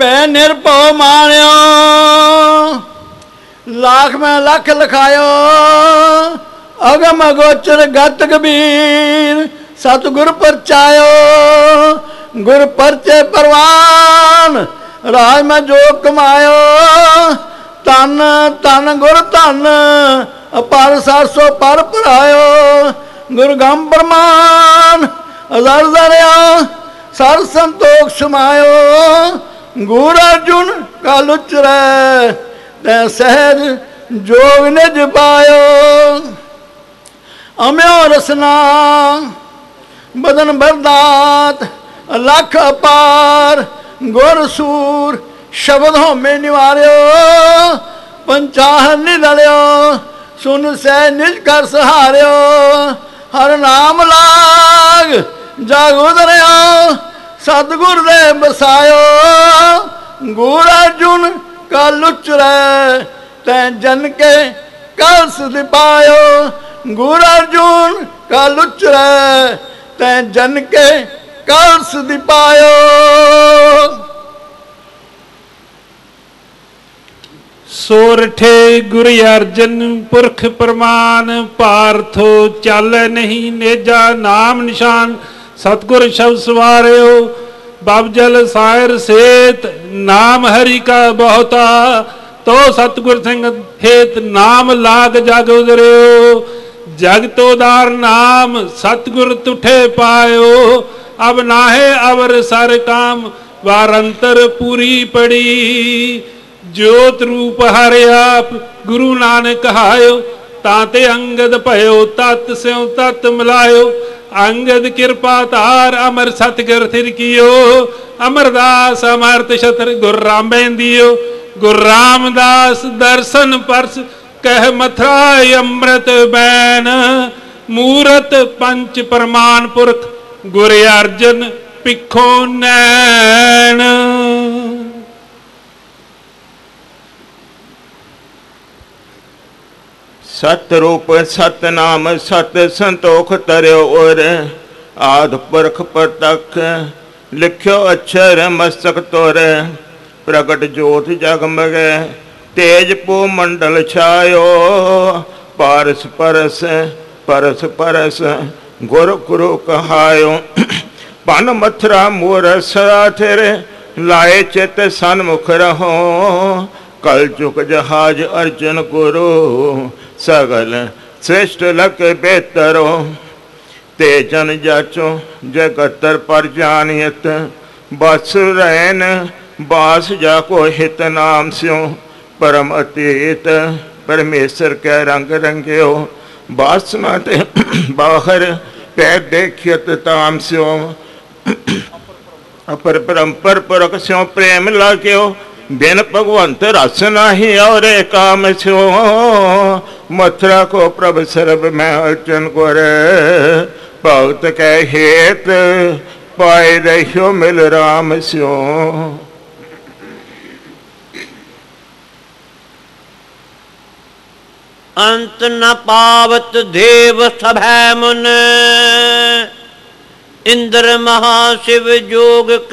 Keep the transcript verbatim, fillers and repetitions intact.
पै निरभव माणियो, लाख में लख लिखायो। अगम अगोचर गत कबीर, सतगुर परचायो। गुर परचे परवान, राज में जो कमायो। तन तन गुर धन, अपर सरसो पर भरायो। गुर गम प्रमाण अदर दरिया, सर संतोख समायो। गुर अर्जुन कल उचरै, तै सहज जोग निज पायो। अम्यो रसना बदन बरदात, लख अपार। गुर सूर शब्द होमे निवार्यो। पंचाहन निदलियो, सुन सह निज कर सहार्यो। हर नाम लाग जाग उतरियो, सतगुर दे बसायो। गुर अर्जुन कल उचरै, तै जन के कल सुधि पायो। गुर अर्जुन कल उचरै, तै जन के कल सुधि पायो। सोरठे गुर अर्जन पुरख प्रमाण, पारथो चल नहीं नेजा नाम निशान। सतगुर शब्द सवारियो, बबजल सायर सेत। नाम हरि का बहुता, तो सतगुर सिंह हेत। नाम लाग जग उदरियो, जग तो दार नाम। सतगुर तुठे पायो, अब नाहे अवर सर काम। वारंतर पूरी पड़ी, ज्योत रूप हर आप। गुरु नानक हायो, ताते अंगद भयो। तत् स्यों तत् मिलायो, अंगद कृपा तार। अमर सतगुर थिर कियो, अमरदास अमरत छत्र। गुर रामें दियो, गुर रामदास दर्शन परस। कह मथुरा अमृत बैन, मूरत पंच प्रमाण पुरख। गुर अर्जन पिखो नैन। सत रूप सत नाम, सत संतोख तरयो और। आद पुरख प्रतख, लिख्यो अक्षर मस्तक तोर। प्रगट ज्योत जगमगे, तेज पो मंडल छायो। पारस परस परस परस, गुर गुरु कहायो। पन मथुरा मोर सदा तेरे, लाए चित सन्मुख रहो। कल चुक जहाज अर्जुन गुरु, सगल श्रेष्ठ लक बेहतरो। तेजन जाचो जगतर पर जानियत, बस रैन बास जाको हित नाम स्यों। परम अतीत परमेश्वर के रंग रंग्यो, बासना ते बाहर पैर देखियत ताम स्यों। अपर परम्पर पुरख स्यों प्रेम लाग्यो, बिन भगवंत रस नाही और काम छो। मथुरा को प्रभ सर्व में अर्चन कर, भगत के हेत पाए रहियो मिल राम स्यो। अंत न पावत देव सभै मुन, इंद्र महाशिव जोग